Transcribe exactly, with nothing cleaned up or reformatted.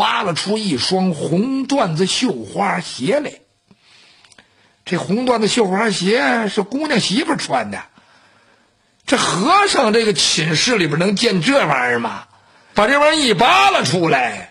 扒拉出一双红缎子绣花鞋来。这红缎子绣花鞋是姑娘媳妇穿的，这和尚这个寝室里边能见这玩意儿吗？把这玩意儿一扒拉出来，